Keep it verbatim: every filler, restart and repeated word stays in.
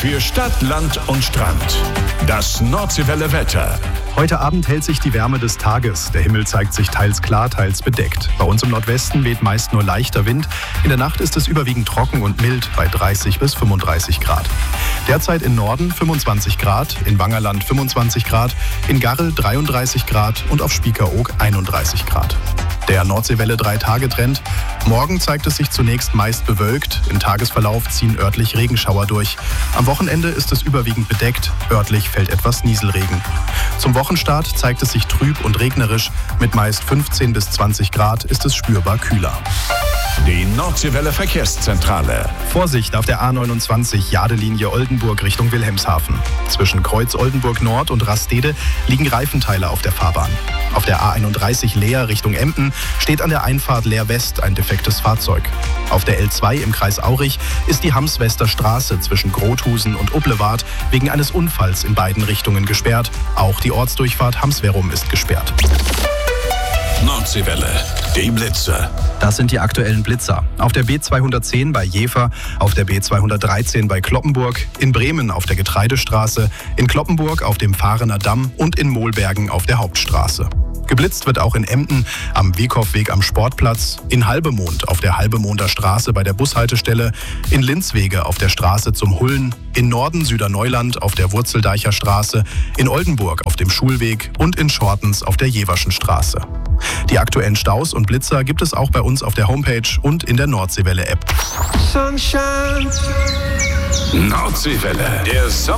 Für Stadt, Land und Strand. Das Nordseewelle Wetter. Heute Abend hält sich die Wärme des Tages. Der Himmel zeigt sich teils klar, teils bedeckt. Bei uns im Nordwesten weht meist nur leichter Wind. In der Nacht ist es überwiegend trocken und mild bei dreißig bis fünfunddreißig Grad. Derzeit im Norden fünfundzwanzig Grad, in Wangerland fünfundzwanzig Grad, in Garrel dreiunddreißig Grad und auf Spiekeroog einunddreißig Grad. Der Nordseewelle drei Tage Trend. Morgen zeigt es sich zunächst meist bewölkt. Im Tagesverlauf ziehen örtlich Regenschauer durch. Am Wochenende ist es überwiegend bedeckt. Örtlich fällt etwas Nieselregen. Zum Wochenstart zeigt es sich trüb und regnerisch. Mit meist fünfzehn bis zwanzig Grad ist es spürbar kühler. Die Nordseewelle Verkehrszentrale. Vorsicht auf der A neunundzwanzig Jadelinie Oldenburg Richtung Wilhelmshaven. Zwischen Kreuz Oldenburg Nord und Rastede liegen Reifenteile auf der Fahrbahn. Auf der A einunddreißig Leer Richtung Emden steht an der Einfahrt Leer West ein defektes Fahrzeug. Auf der L zwei im Kreis Aurich ist die Hamswester Straße zwischen Grothusen und Ublewart wegen eines Unfalls in beiden Richtungen gesperrt. Auch die Ortsdurchfahrt Hamsverum ist gesperrt. Nordseewelle, die Blitze. Das sind die aktuellen Blitzer. Auf der B zweihundertzehn bei Jever, auf der B zweihundertdreizehn bei Kloppenburg, in Bremen auf der Getreidestraße, in Kloppenburg auf dem Fahrener Damm und in Mohlbergen auf der Hauptstraße. Geblitzt wird auch in Emden am Wiekow-Weg am Sportplatz, in Halbemond auf der Halbemonder Straße bei der Bushaltestelle, in Linzwege auf der Straße zum Hullen, in Norden Süderneuland auf der Wurzeldeicher Straße, in Oldenburg auf dem Schulweg und in Schortens auf der Jeverschen Straße. Die aktuellen Staus und Blitzer gibt es auch bei uns auf der Homepage und in der Nordseewelle-App. Nordseewelle, der Sommer.